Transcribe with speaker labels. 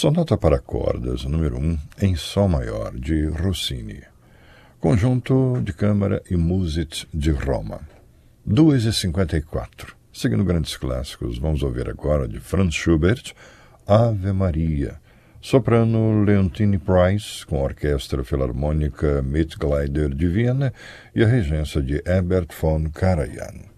Speaker 1: Sonata para cordas, número 1, em Sol maior, de Rossini. Conjunto de câmara e música de Roma. 2h54. Seguindo grandes clássicos, vamos ouvir agora de Franz Schubert, Ave Maria. Soprano Leontine Price, com a Orquestra Filarmônica Mitglieder de Viena e a regência de Herbert von Karajan.